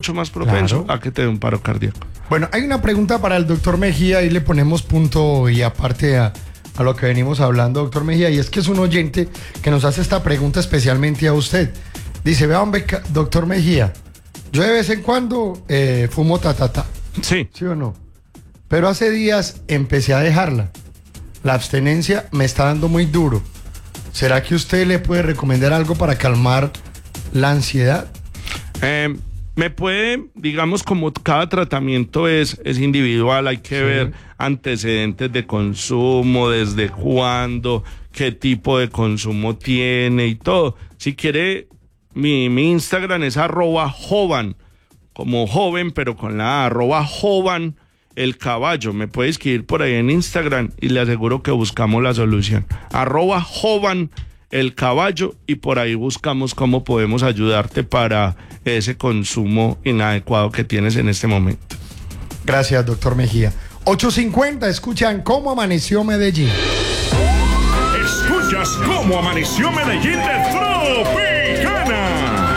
mucho más propenso a que te dé un paro cardíaco. Bueno, hay una pregunta para el doctor Mejía y le ponemos punto y aparte a lo que venimos hablando, doctor Mejía, y es que es un oyente que nos hace esta pregunta especialmente a usted. Dice, vea, hombre, doctor Mejía, yo de vez en cuando fumo tatata. Sí. ¿Sí o no? Pero hace días empecé a dejarla. La abstenencia me está dando muy duro. ¿Será que usted le puede recomendar algo para calmar la ansiedad? Me puede, digamos, como cada tratamiento es individual, hay que ver antecedentes de consumo, desde cuándo, qué tipo de consumo tiene y todo. Si quiere, mi Instagram es @jovan, como joven, pero con la @jovan el caballo. Me puede escribir por ahí en Instagram y le aseguro que buscamos la solución. @jovan el caballo, y por ahí buscamos cómo podemos ayudarte para ese consumo inadecuado que tienes en este momento. Gracias, doctor Mejía. 8:50, escuchan Cómo Amaneció Medellín. Escuchas Cómo Amaneció Medellín de Tropicana.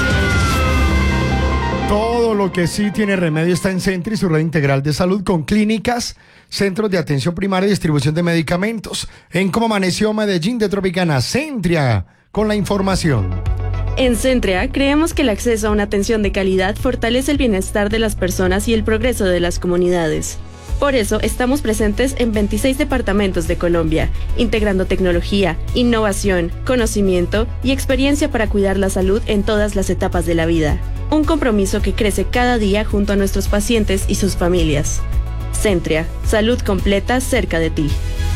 Todo lo que sí tiene remedio está en Sentry, su red integral de salud con clínicas, centros de atención primaria y distribución de medicamentos. En Cómo Amaneció Medellín de Tropicana, Centria, con la información. En Centria creemos que el acceso a una atención de calidad fortalece el bienestar de las personas y el progreso de las comunidades. Por eso estamos presentes en 26 departamentos de Colombia, integrando tecnología, innovación, conocimiento y experiencia para cuidar la salud en todas las etapas de la vida. Un compromiso que crece cada día junto a nuestros pacientes y sus familias. Centria, salud completa cerca de ti.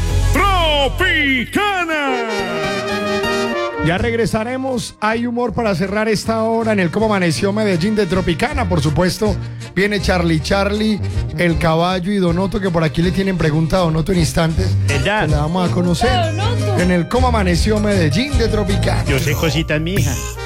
Tropicana. Ya regresaremos. Hay humor para cerrar esta hora en el Cómo Amaneció Medellín de Tropicana. Por supuesto, viene Charlie, el caballo y Donoto, que por aquí le tienen pregunta a Donoto en instantes. ¿Verdad? Que la vamos a conocer en el Cómo Amaneció Medellín de Tropicana. Yo sé cositas, mi hija.